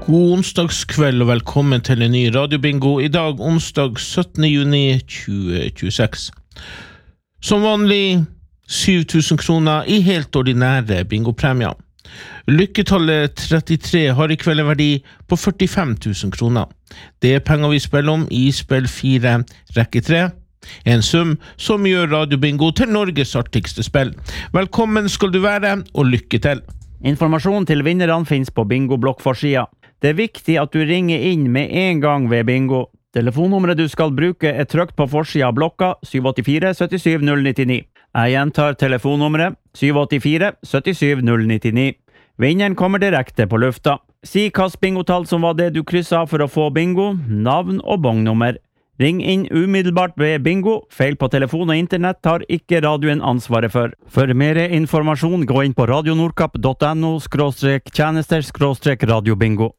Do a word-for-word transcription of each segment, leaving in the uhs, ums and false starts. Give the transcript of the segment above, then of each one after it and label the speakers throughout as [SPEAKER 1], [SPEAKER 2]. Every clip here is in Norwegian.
[SPEAKER 1] God onsdagskveld og velkommen til en ny radiobingo I dag, onsdag syttende juni tjue tjueseks. Som vanlig syv tusen kroner I helt ordinære bingopremier. Lykketallet trettitre har I kveld en verdi på førtifem tusen kroner. Det er penger vi spiller om I spill fire, rekke tre. En sum som gjør radiobingo til Norges artigste spill. Velkommen skal du være, og lykke til!
[SPEAKER 2] Informasjon til vinnerne finnes på bingo-blokkforsida. Det er viktig at du ringer inn med en gang ved bingo. Telefonnummeret du skal bruke er trykt på forsida av blokka syv åtte fire sytti syv null ni ni. Jeg gjentar telefonnummeret syv åtte fire sytti syv null ni ni. Vinneren kommer direkte på lufta. Si hvilket bingotall som var det du krysset for å få bingo, navn og bongnummer. Ring inn umiddelbart ved bingo. Feil på telefon og internett tar ikke radioen ansvaret for. For mer informasjon, gå inn på radionordkapp punktum no skråstrek tjenester skråstrek radiobingo.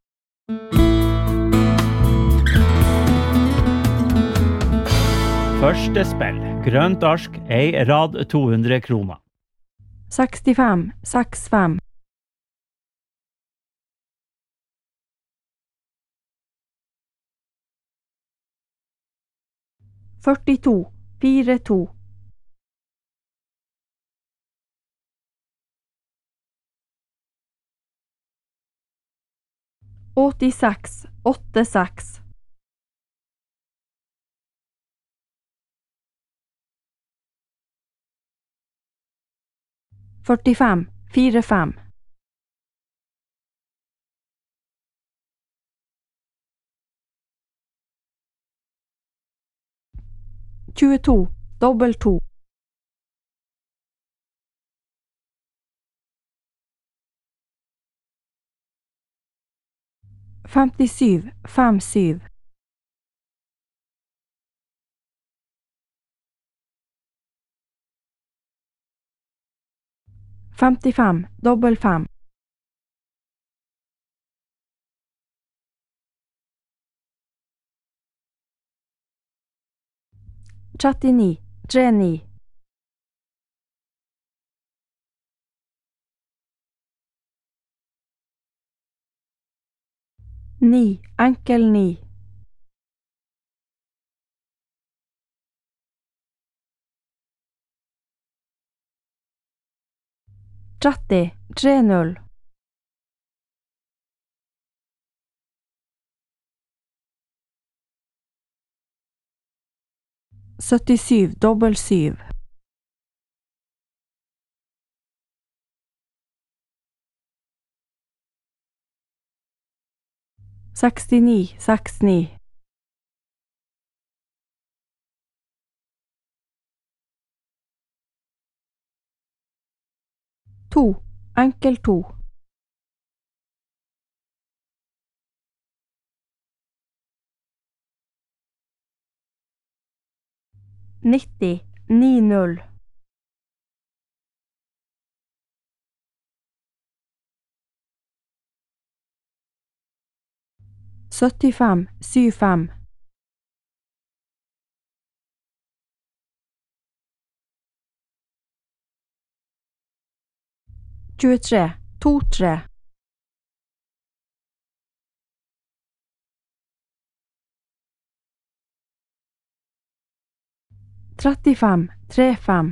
[SPEAKER 2] Første spill. Grønt arsk, ei rad to hundre kroner.
[SPEAKER 3] sekstifem sekstifem. førtito førtito. åttiseks åttiseks. førtifem førtifem. tjueto dobbelt to. femtisju fem syv. femtifem dobbelt fem. trettini trettini. ni enkel ni. tretti tre null. syttisju dobbelt syv. sekstini sekstini. to enkel to. nitti ni null. syttifem syttifem. tjuetre tjuetre. trettifem trettifem.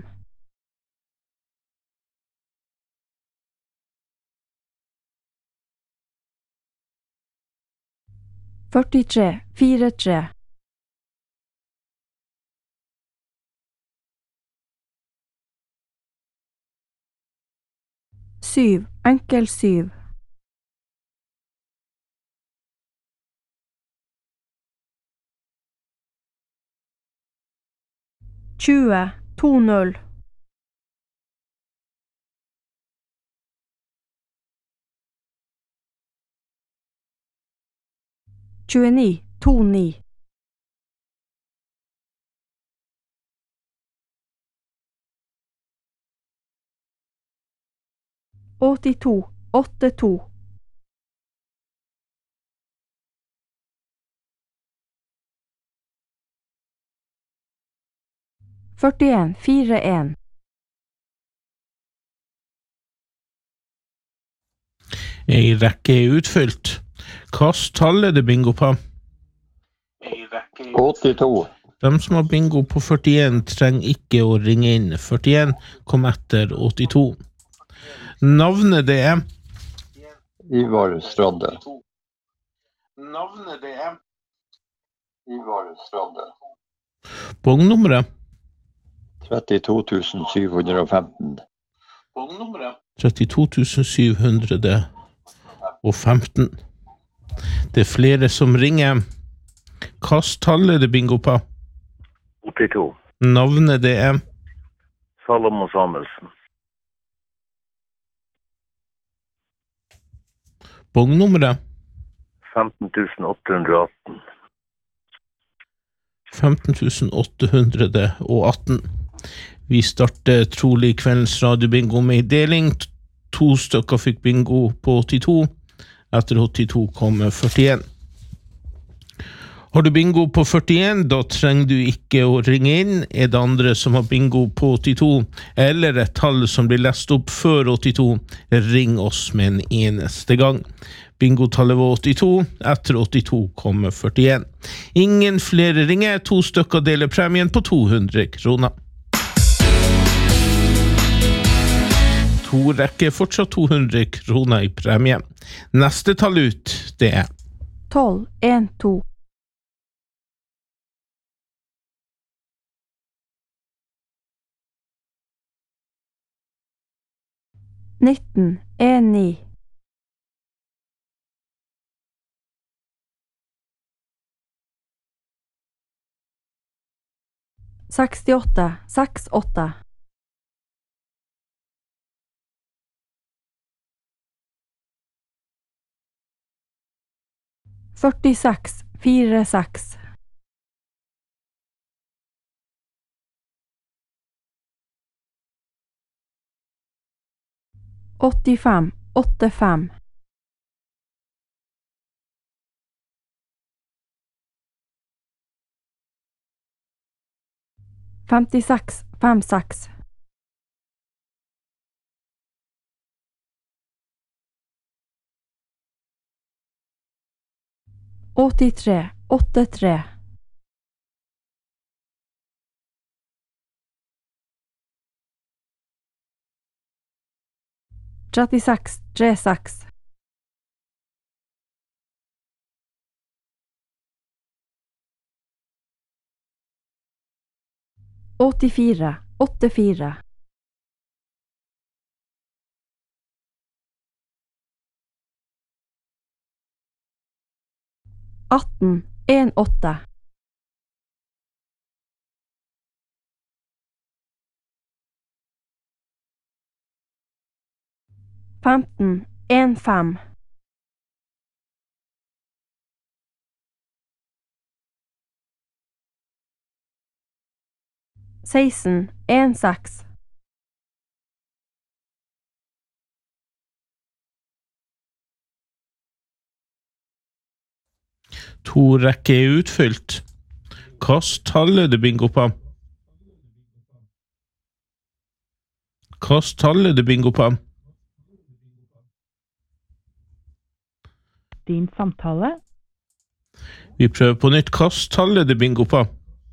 [SPEAKER 3] førtitre førtitre. syv enkel syv. tjue to null. tjueni to ni. åttito åtte to. førtien fire en.
[SPEAKER 1] Ei rekke er utfylt. Hvilket tall er det bingo på?
[SPEAKER 4] åttito.
[SPEAKER 1] De som har bingo på førtien trenger ikke å ringe inn. førtien kom etter åttito. Navnet det er?
[SPEAKER 4] Ivar Stradde.
[SPEAKER 1] Navnet det er?
[SPEAKER 4] Ivar Stradde.
[SPEAKER 1] Bongnummeret?
[SPEAKER 4] trettito tusen syv hundre og femten.
[SPEAKER 1] Bongnummeret? trettito tusen syv hundre og femten. Det er flere som ringer. Hvilket tall er det bingo på?
[SPEAKER 5] åttito.
[SPEAKER 1] Navnet det er?
[SPEAKER 5] Salomon Samuelsen.
[SPEAKER 1] Bongnummeret?
[SPEAKER 5] femten tusen åtte hundre og atten.
[SPEAKER 1] femten tusen åtte hundre og atten. Vi starter trolig kveldens radiobingo med deling. To stykker fikk bingo på åttito. Etter åttito kom førtien. Har du bingo på førtien, da trenger du ikke å ringe inn. Er det andre som har bingo på åttito, eller et tall som blir lest opp før åttito, ring oss med en eneste gang. Bingotallet var åttito, etter åttito kom førtien. Ingen flere ringer, to stykker deler premien på to hundre kroner. To rekker fortsatt to hundre kroner i premie. Neste tall ut, det er
[SPEAKER 3] tolv en to. nitten en ni. sekstiåtte seks åtte. førtiseks fire seks. åttifem åtte fem. femtiseks fem seks. åttitre åtte tre. trettiseks tre seks. åttifire åtte fire. atten en åtte. femten en fem. seksten en seks.
[SPEAKER 1] To rekker er utfylt. Hvilket tall er det bingo på? Hvilket tall er det bingo på?
[SPEAKER 6] Din samtale.
[SPEAKER 1] Vi prøver på nytt. Hvilket tall er det bingo på?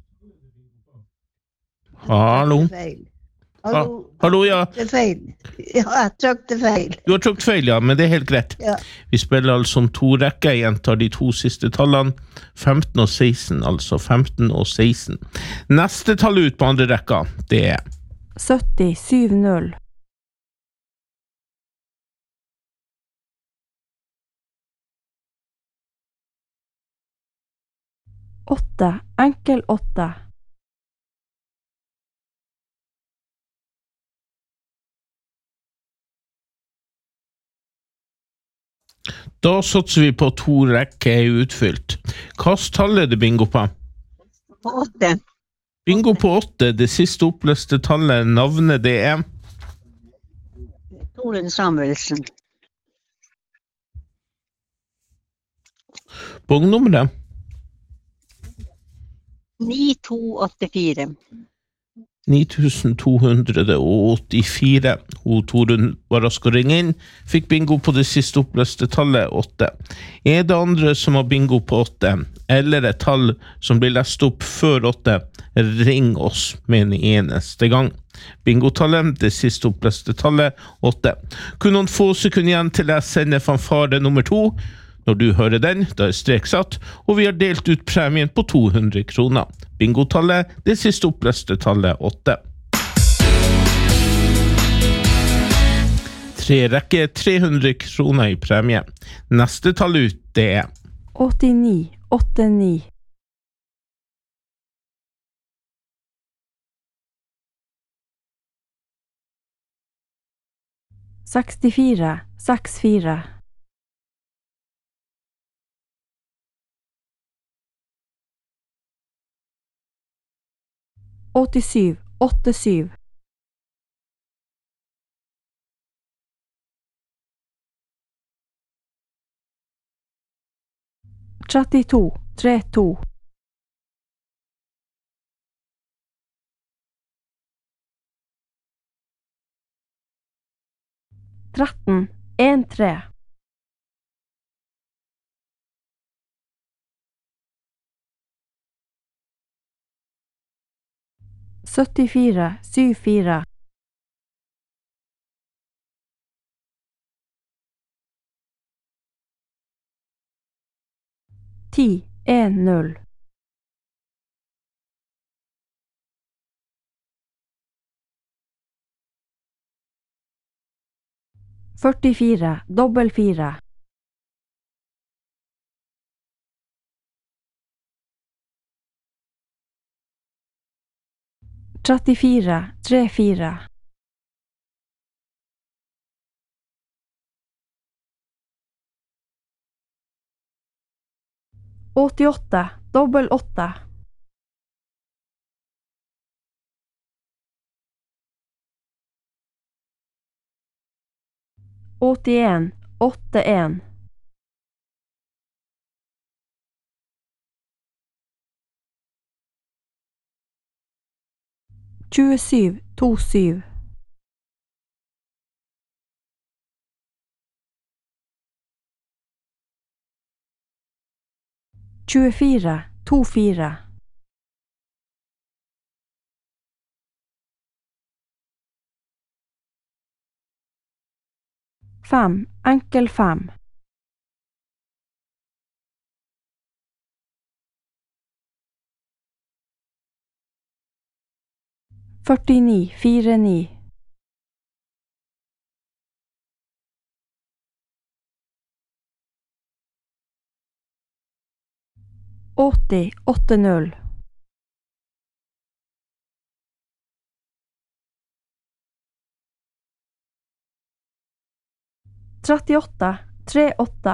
[SPEAKER 1] Hallo?
[SPEAKER 7] Hallo?
[SPEAKER 1] Ha, hallo, ja.
[SPEAKER 7] Det er feil. Ja, jeg trykte feil.
[SPEAKER 1] Du har trykt feil, ja, men det er helt greit.
[SPEAKER 7] Ja.
[SPEAKER 1] Vi spiller altså om to rekker, jeg gjentar de to siste tallene, femten og seksten, altså femten og seksten. Neste tall ut på andre rekka, det er
[SPEAKER 3] sytti syv null. åtte, enkel åtte.
[SPEAKER 1] Da satser vi på to rekker er utfylt. Hvilket tall er det bingo på?
[SPEAKER 7] På åtte.
[SPEAKER 1] Bingo på åtte, det siste oppleste tallet, navnet det er?
[SPEAKER 7] Torunn Samuelsen.
[SPEAKER 1] Bongnummeret?
[SPEAKER 7] ni to åtte fire.
[SPEAKER 1] ni tusen to hundre åttifire. Hun Torunn var rask å ringe inn. Fikk bingo på det siste oppløste tallet, åtte. Er det andre som har bingo på åtte, eller et tall som blir lest opp før åtte, ring oss med en eneste gang. Bingotallet, det siste oppløste tallet, åtte. Kun noen få sekunder igjen til jeg sender fanfare nummer to. Når du hører den, da er strek satt, og vi har delt ut premien på to hundre kroner. Bingotallet, det siste oppløste tallet, åtte. Tre rekke, tre hundre kroner i premie. Neste tall ut, det er
[SPEAKER 3] åttini, åttini. sekstifire, sekstifire. åttisju, åttisju. trettito, trettito. tretten, en, tre. syttifire, syv, fire. ti, en, null. førtifire, dobbel fire. trettifire, tre, fire. åttiåtte, dobbel åtte. åttien, åtte, en. tjuesju, to, syv. tjuefire, to, fire. fem, enkel fem. førtini, fire, ni. åtti, åtte, null. trettiåtte, tre, åtte.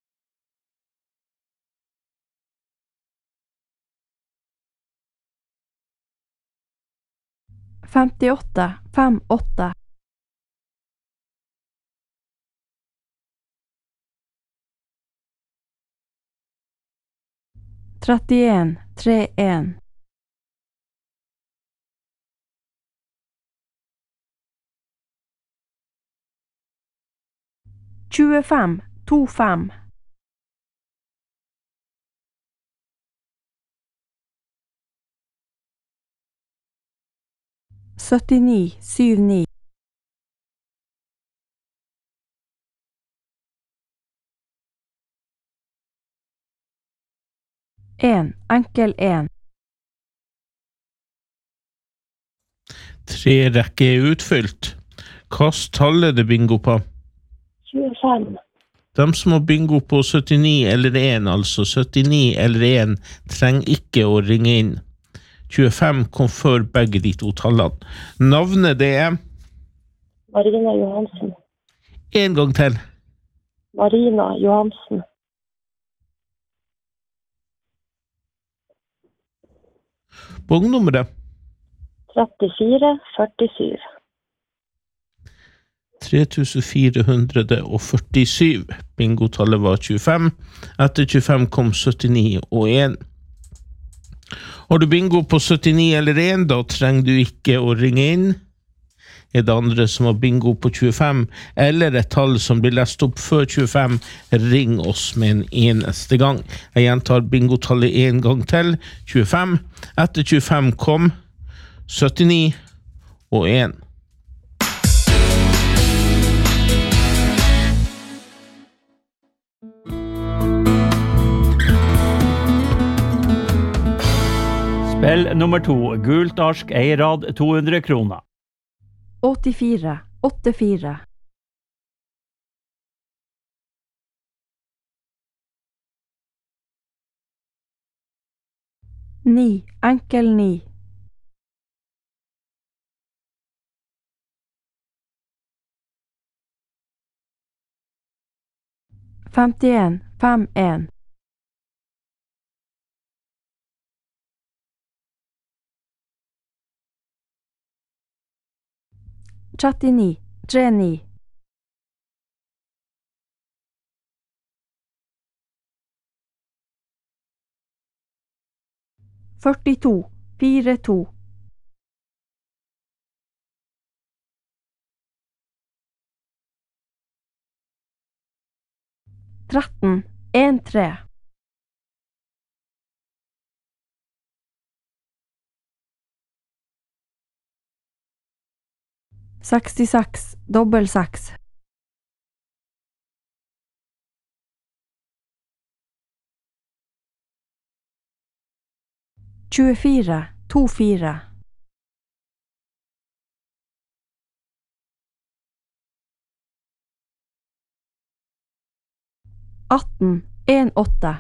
[SPEAKER 3] femtiåtte, fem, åtte. trettien, tre, en. tjuefem, to, fem. syttini, syv, ni. en, enkel en.
[SPEAKER 1] Tre rekke er utfylt. Kast tallet det bingo på.
[SPEAKER 6] tjuefem.
[SPEAKER 1] De som har bingo på syttini eller en, altså syttini eller en, trenger ikke å ringe inn. tjuefem kom før begge de to tallene. Navnet det er
[SPEAKER 6] Marina Johansen.
[SPEAKER 1] En gang til.
[SPEAKER 6] Marina Johansen.
[SPEAKER 1] Bongnummeret
[SPEAKER 6] trettifire, førtisju.
[SPEAKER 1] tre tusen fire hundre førtisju. Bingotallet var tjuefem. Etter tjuefem kom syttini og en. Har du bingo på syttini eller en, da trenger du ikke å ringe inn. Er det andre som har bingo på tjuefem, eller et tall som blir lest opp før tjuefem, ring oss med en eneste gang. Jeg gjentar bingotallet en gang til, tjuefem. Etter tjuefem kom syttini og en.
[SPEAKER 2] Spill nummer to, gult arsk, eirad, to hundre kroner.
[SPEAKER 3] åttifire, åttifire. Ni, enkel ni. femtien, fem, en. trettini, tre, ni. førtito, fire, to. tretten, en, tre. sekstiseks, dobbel seks. tjuefire, to, fire. atten, en, åtte.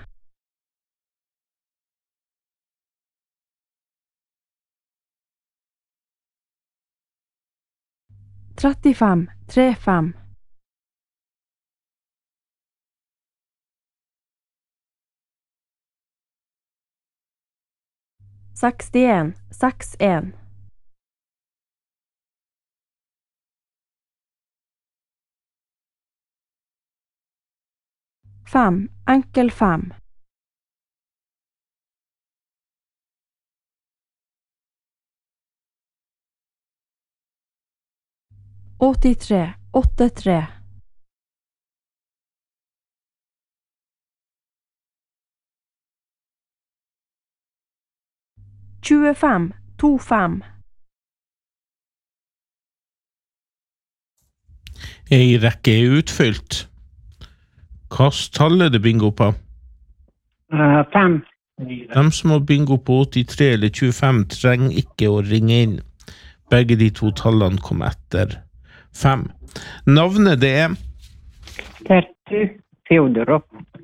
[SPEAKER 3] trettifem, tre, fem. sekstien, seks, en. fem, enkel fem. åttitre, åtte, tre. tjuefem, to, fem.
[SPEAKER 1] Ei rekke er utfylt. Kast tallet det bingo på.
[SPEAKER 8] Uh, fem.
[SPEAKER 1] De som har bingo på åttitre eller tjuefem trenger ikke å ringe inn. Begge de to tallene kom etter fem. Navnet det er
[SPEAKER 8] Tertu Theodorov.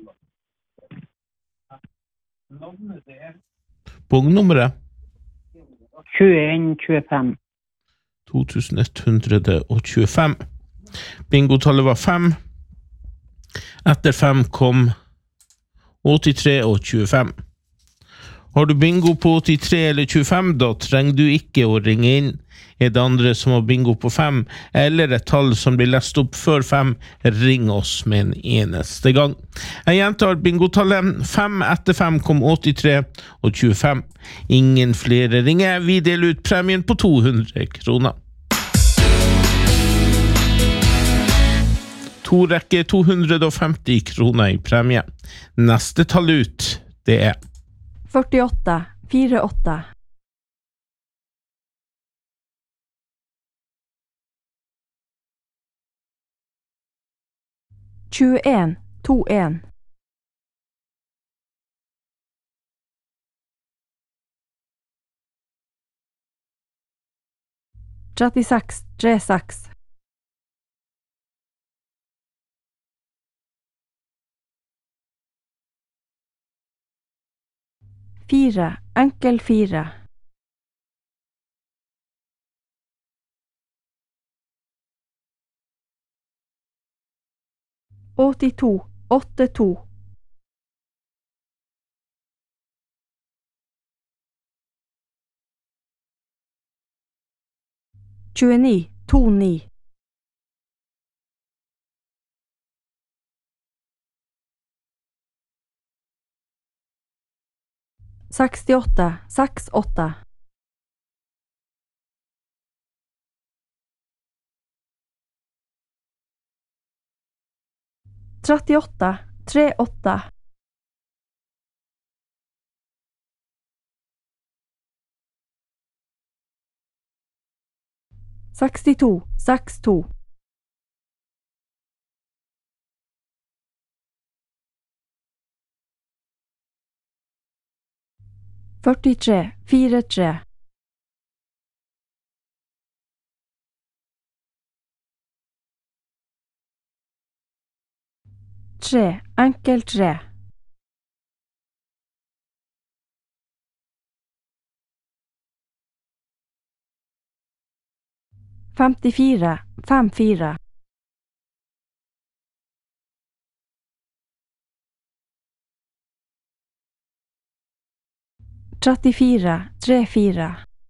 [SPEAKER 1] Bongnummeret
[SPEAKER 8] tjueen tjuefem.
[SPEAKER 1] to tusen ett hundre tjuefem. Bingotallet var fem. Etter fem kom åttitre og tjuefem. Har du bingo på åttitre eller tjuefem, da trenger du ikke å ringe inn. Er det andre som har bingo på fem, eller et tall som blir lest opp før fem, ring oss med en eneste gang. Jeg gjentar bingotallet fem. Etter fem kom åttitre og tjuefem. Ingen flere ringer. Vi deler ut premien på to hundre kroner. To rekke to hundre femti kroner i premie. Neste tall ut, det er
[SPEAKER 3] førtiåtte, fire, åtte. tjueen, to, en. trettiseks, tre, seks. Fire, enkel fire. åttito, åtte, to. tjueni, to, ni. sekstiåtte, sekstiåtte. trettiåtte, trettiåtte. sekstito, sekstito. førtitre, førtitre. tre, enkel tre. femtifire, femtifire. trettifire, trettifire.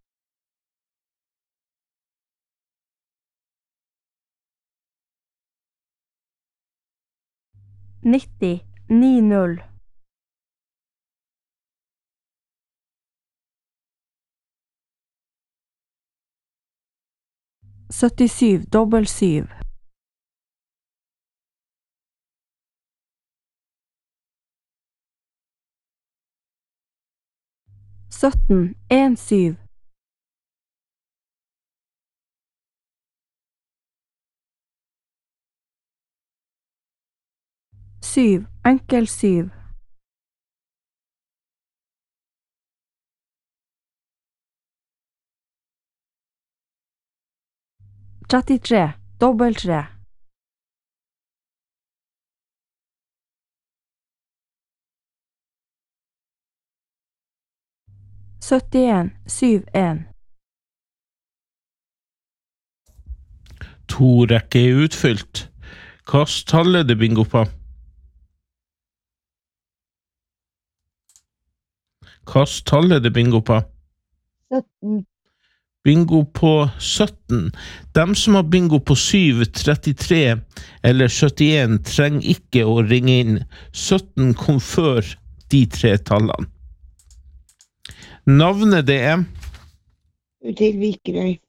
[SPEAKER 3] nitti, nitti. syttisju, dobbel syv. sytten, en syv. syv, enkel syv. trettitre, dobbel tre. syttien, syv, en.
[SPEAKER 1] To rekker er utfylt. Kast tallet det bingo på. Kast tallet det bingo på.
[SPEAKER 7] sytten.
[SPEAKER 1] Bingo på sytten. Dem som har bingo på syv, trettitre eller syttien trenger ikke å ringe inn. sytten kom før de tre tallene. Navnet det er
[SPEAKER 7] Til Vikerøy.